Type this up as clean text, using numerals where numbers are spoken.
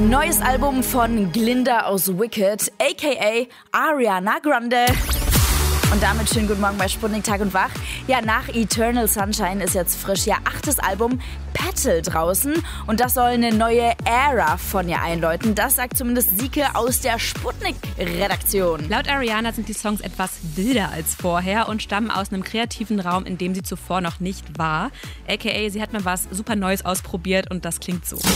Neues Album von Glinda aus Wicked, a.k.a. Ariana Grande. Und damit schönen guten Morgen bei Sputnik Tag und Wach. Ja, nach Eternal Sunshine ist jetzt frisch ihr 8. Album Petal draußen. Und das soll eine neue Ära von ihr einläuten. Das sagt zumindest Sieke aus der Sputnik-Redaktion. Laut Ariana sind die Songs etwas wilder als vorher und stammen aus einem kreativen Raum, in dem sie zuvor noch nicht war. a.k.a. sie hat mal was super Neues ausprobiert und das klingt so.